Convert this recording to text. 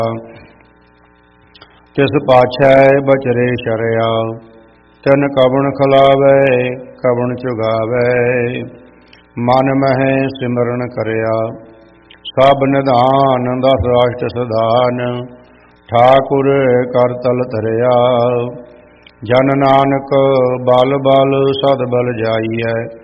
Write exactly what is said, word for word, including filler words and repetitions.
ਤਿਸ ਪਾਛੈ ਬਚਰੇ ਸ਼ਰਿਆ, ਤਿਨ ਕਵਣ ਖਲਾਵੈ ਕਵਣ ਚੁਗਾਵੈ। ਮਨ ਮਹਿ ਸਿਮਰਨ ਕਰਿਆ, ਸਭ ਨਿਧਾਨ ਦਸ ਅਸ਼ਟ ਸਦਾਨ। ਠਾਕੁਰ ਕਰ ਤਲ ਧਰਿਆ, ਜਨ ਨਾਨਕ ਬਲ ਬਲ ਸਦ ਬਲ ਜਾਈਐ।